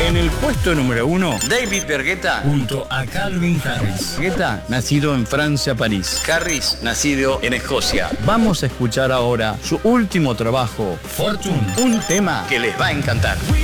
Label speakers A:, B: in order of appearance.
A: En el puesto número 1,
B: David Bergueta
A: junto a Calvin Harris.
B: Bergueta, nacido en Francia, París. Harris, nacido en Escocia. Vamos a escuchar ahora su último trabajo,
A: Fortune.
B: un tema que les va a encantar.